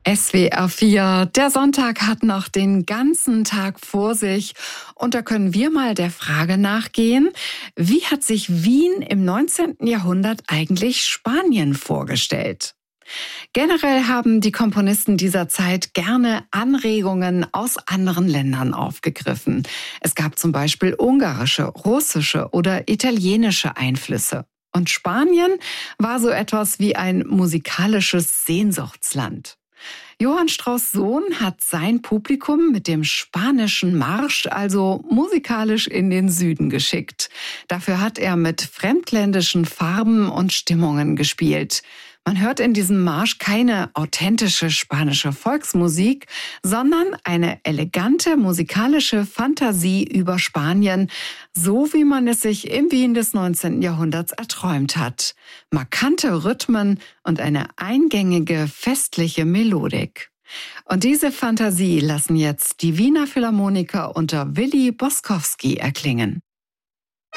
SWR 4, der Sonntag hat noch den ganzen Tag vor sich und da können wir mal der Frage nachgehen, wie hat sich Wien im 19. Jahrhundert eigentlich Spanien vorgestellt? Generell haben die Komponisten dieser Zeit gerne Anregungen aus anderen Ländern aufgegriffen. Es gab zum Beispiel ungarische, russische oder italienische Einflüsse. Und Spanien war so etwas wie ein musikalisches Sehnsuchtsland. Johann Strauss Sohn hat sein Publikum mit dem spanischen Marsch also musikalisch in den Süden geschickt. Dafür hat er mit fremdländischen Farben und Stimmungen gespielt. Man hört in diesem Marsch keine authentische spanische Volksmusik, sondern eine elegante musikalische Fantasie über Spanien, so wie man es sich im Wien des 19. Jahrhunderts erträumt hat. Markante Rhythmen und eine eingängige, festliche Melodik. Und diese Fantasie lassen jetzt die Wiener Philharmoniker unter Willi Boskowski erklingen.